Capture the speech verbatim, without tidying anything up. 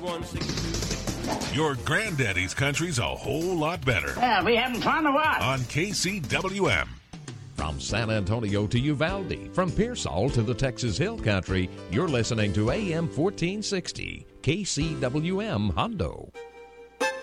one six two. Your granddaddy's country's a whole lot better. Yeah, we having fun or what? On K C W M. From San Antonio to Uvalde, from Pearsall to the Texas Hill Country, you're listening to A M fourteen sixty, K C W M Hondo.